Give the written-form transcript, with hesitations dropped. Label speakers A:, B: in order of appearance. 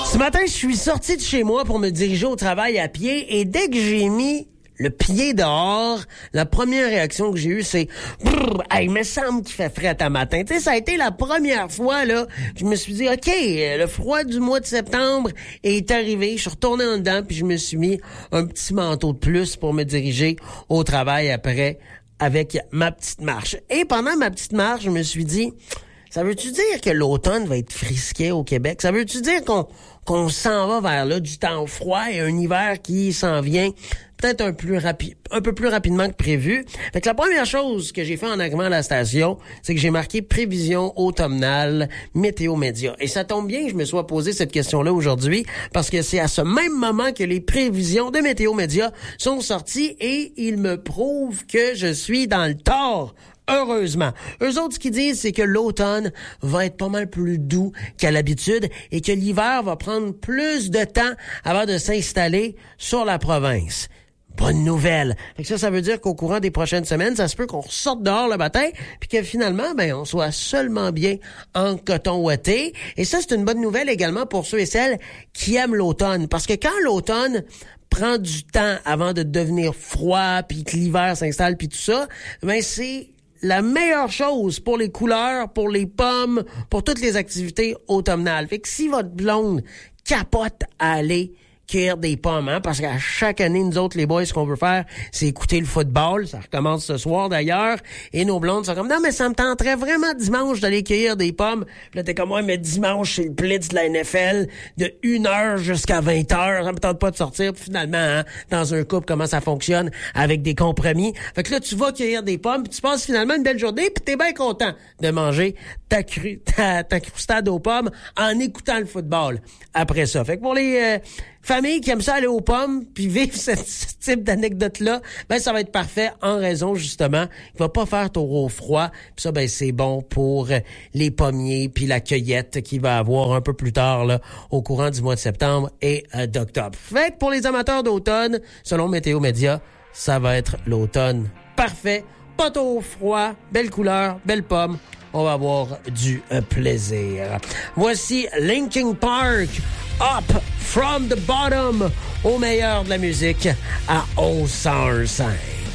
A: Ce matin, je suis sorti de chez moi pour me diriger au travail à pied et dès que j'ai mis le pied dehors, la première réaction que j'ai eue, c'est « Hey, il me semble qu'il fait frais à matin. » Tu sais, ça a été la première fois, là, je me suis dit « OK, le froid du mois de septembre est arrivé. » Je suis retourné en dedans puis je me suis mis un petit manteau de plus pour me diriger au travail après avec ma petite marche. Et pendant ma petite marche, je me suis dit « Ça veut-tu dire que l'automne va être frisquet au Québec? Ça veut-tu dire qu'on s'en va vers là du temps froid et un hiver qui s'en vient peut-être un peu plus rapidement que prévu. » Fait que la première chose que j'ai fait en arrivant à la station, c'est que j'ai marqué prévision automnale Météo Média. Et ça tombe bien que je me sois posé cette question-là aujourd'hui parce que c'est à ce même moment que les prévisions de Météo Média sont sorties et ils me prouvent que je suis dans le tort. Heureusement. Eux autres, ce qu'ils disent, c'est que l'automne va être pas mal plus doux qu'à l'habitude et que l'hiver va prendre plus de temps avant de s'installer sur la province. Bonne nouvelle. Fait que ça veut dire qu'au courant des prochaines semaines, ça se peut qu'on ressorte dehors le matin puis que finalement, on soit seulement bien en coton ouaté. Et ça, c'est une bonne nouvelle également pour ceux et celles qui aiment l'automne. Parce que quand l'automne prend du temps avant de devenir froid puis que l'hiver s'installe puis tout ça, c'est la meilleure chose pour les couleurs, pour les pommes, pour toutes les activités automnales. Fait que si votre blonde capote à aller cueillir des pommes, parce qu'à chaque année, nous autres, les boys, ce qu'on veut faire, c'est écouter le football. Ça recommence ce soir, d'ailleurs. Et nos blondes sont comme, non, mais ça me tenterait vraiment dimanche d'aller cueillir des pommes. Puis là, t'es comme, ouais, mais dimanche, c'est le blitz de la NFL de 1h jusqu'à 20h. Ça me tente pas de sortir. Puis finalement, dans un couple, comment ça fonctionne avec des compromis. Fait que là, tu vas cueillir des pommes, puis tu passes finalement une belle journée, puis t'es bien content de manger ta croustade aux pommes en écoutant le football après ça. Fait que pour les familles qui aiment ça aller aux pommes puis vivre ce type d'anecdote-là, ça va être parfait en raison, justement, qu'il va pas faire trop froid. Puis ça, c'est bon pour les pommiers puis la cueillette qu'il va avoir un peu plus tard, là, au courant du mois de septembre et d'octobre. Fait que pour les amateurs d'automne, selon Météo Média, ça va être l'automne parfait. Pas trop froid, belle couleur, belle pomme. On va avoir du plaisir. Voici Linkin Park, Up From The Bottom, au meilleur de la musique à 11h05.